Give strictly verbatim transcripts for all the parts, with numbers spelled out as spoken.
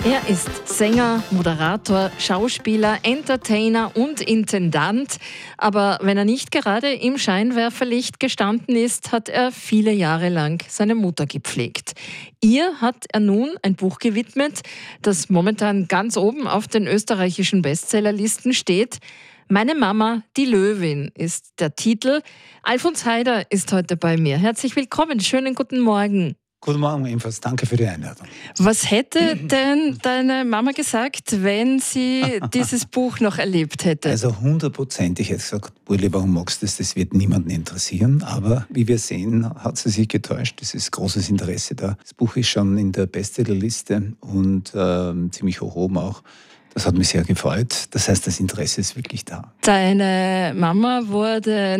Er ist Sänger, Moderator, Schauspieler, Entertainer und Intendant. Aber wenn er nicht gerade im Scheinwerferlicht gestanden ist, hat er viele Jahre lang seine Mutter gepflegt. Ihr hat er nun ein Buch gewidmet, das momentan ganz oben auf den österreichischen Bestsellerlisten steht. Meine Mama, die Löwin, ist der Titel. Alfons Heider ist heute bei mir. Herzlich willkommen, schönen guten Morgen. Guten Morgen ebenfalls, danke für die Einladung. Was hätte denn deine Mama gesagt, wenn sie dieses Buch noch erlebt hätte? Also hundertprozentig hätte ich gesagt, Burli, warum magst du das? Das wird niemanden interessieren. Aber wie wir sehen, hat sie sich getäuscht. Es ist großes Interesse da. Das Buch ist schon in der Bestsellerliste und äh, ziemlich hoch oben auch. Das hat mich sehr gefreut. Das heißt, das Interesse ist wirklich da. Deine Mama wurde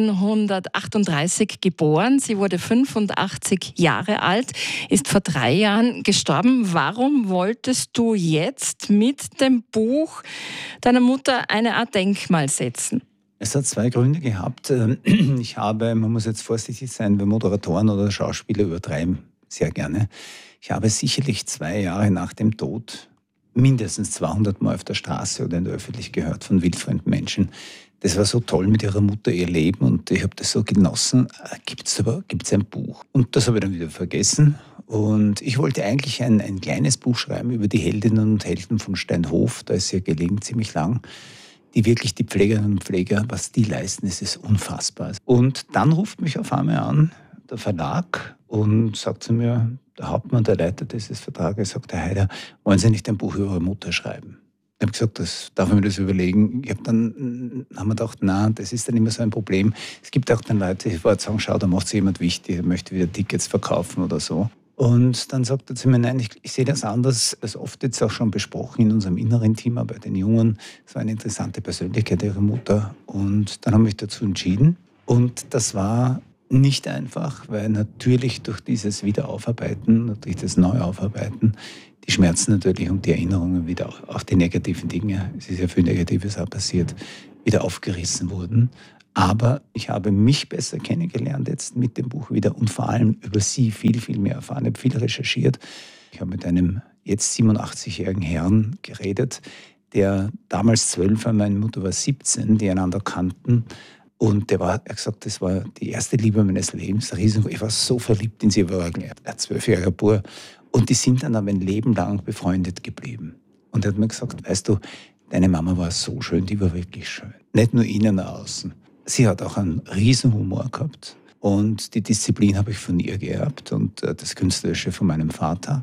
neunzehnhundertachtunddreißig geboren. Sie wurde fünfundachtzig Jahre alt, ist vor drei Jahren gestorben. Warum wolltest du jetzt mit dem Buch deiner Mutter eine Art Denkmal setzen? Es hat zwei Gründe gehabt. Ich habe, man muss jetzt vorsichtig sein, weil Moderatoren oder Schauspieler übertreiben sehr gerne. Ich habe sicherlich zwei Jahre nach dem Tod mindestens zweihundert Mal auf der Straße oder in der Öffentlichkeit gehört von wildfremden Menschen. Das war so toll mit ihrer Mutter, ihr Leben, und ich habe das so genossen. Gibt es aber gibt's ein Buch? Und das habe ich dann wieder vergessen. Und ich wollte eigentlich ein, ein kleines Buch schreiben über die Heldinnen und Helden von Steinhof. Da ist ja gelegen, ziemlich lang. Die wirklich, die Pflegerinnen und Pfleger, was die leisten, das ist unfassbar. Und dann ruft mich auf einmal an der Verlag und sagt zu mir, der Hauptmann, der Leiter dieses Vertrages, sagt, Herr Heider, wollen Sie nicht ein Buch über Ihre Mutter schreiben? Ich habe gesagt, das darf ich mir das überlegen. Ich habe dann haben wir gedacht, nein, das ist dann immer so ein Problem. Es gibt auch dann Leute, die sagen, schau, da macht sich jemand wichtig, der möchte wieder Tickets verkaufen oder so. Und dann sagt er zu mir, nein, ich, ich sehe das anders. Das oft jetzt auch schon besprochen in unserem inneren Team, aber bei den Jungen. Es war eine interessante Persönlichkeit ihrer Mutter. Und dann habe ich mich dazu entschieden. Und das war nicht einfach, weil natürlich durch dieses Wiederaufarbeiten, durch das Neuaufarbeiten, die Schmerzen natürlich und die Erinnerungen wieder auch, auch die negativen Dinge, es ist ja viel Negatives auch passiert, wieder aufgerissen wurden. Aber ich habe mich besser kennengelernt jetzt mit dem Buch wieder und vor allem über sie viel, viel mehr erfahren. Ich habe viel recherchiert. Ich habe mit einem jetzt siebenundachtzigjährigen Herrn geredet, der damals zwölf war, meine Mutter war siebzehn, die einander kannten. Und der war, er hat gesagt, das war die erste Liebe meines Lebens. Ich war so verliebt in sie, er war ein zwölfjähriger Bub. Und die sind dann aber ein Leben lang befreundet geblieben. Und er hat mir gesagt, weißt du, deine Mama war so schön, die war wirklich schön. Nicht nur innen und außen. Sie hat auch einen riesen Humor gehabt. Und die Disziplin habe ich von ihr geerbt und das Künstlerische von meinem Vater.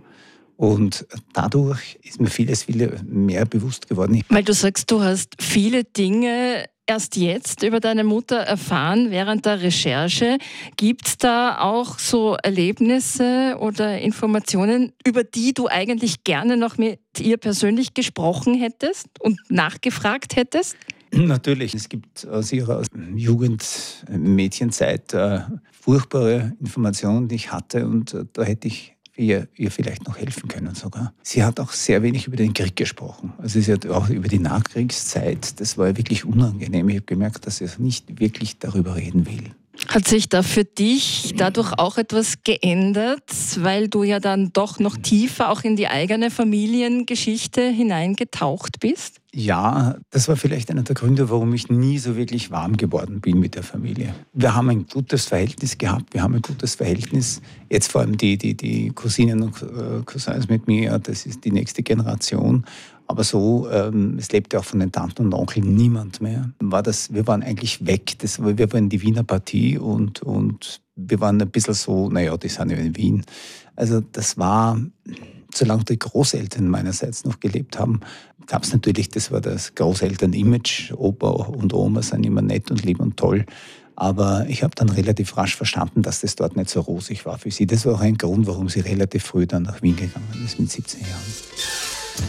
Und dadurch ist mir vieles, viel mehr bewusst geworden. Weil du sagst, du hast viele Dinge erst jetzt über deine Mutter erfahren während der Recherche. Gibt es da auch so Erlebnisse oder Informationen, über die du eigentlich gerne noch mit ihr persönlich gesprochen hättest und nachgefragt hättest? Natürlich, es gibt aus ihrer Jugend, Mädchenzeit äh, furchtbare Informationen, die ich hatte, und äh, da hätte ich ihr, ihr vielleicht noch helfen können sogar. Sie hat auch sehr wenig über den Krieg gesprochen. Also sie hat auch über die Nachkriegszeit, das war wirklich unangenehm. Ich habe gemerkt, dass sie nicht wirklich darüber reden will. Hat sich da für dich dadurch auch etwas geändert, weil du ja dann doch noch tiefer auch in die eigene Familiengeschichte hineingetaucht bist? Ja, das war vielleicht einer der Gründe, warum ich nie so wirklich warm geworden bin mit der Familie. Wir haben ein gutes Verhältnis gehabt, wir haben ein gutes Verhältnis. Jetzt vor allem die, die, die Cousinen und Cousins mit mir, das ist die nächste Generation. Aber so, ähm, es lebte auch von den Tanten und Onkeln niemand mehr. War das, wir waren eigentlich weg. Das, wir waren die Wiener Partie und, und wir waren ein bisschen so, naja, die sind ja in Wien. Also das war, solange die Großeltern meinerseits noch gelebt haben, gab es natürlich, das war das Großeltern-Image. Opa und Oma sind immer nett und lieb und toll. Aber ich habe dann relativ rasch verstanden, dass das dort nicht so rosig war für sie. Das war auch ein Grund, warum sie relativ früh dann nach Wien gegangen ist, mit siebzehn Jahren.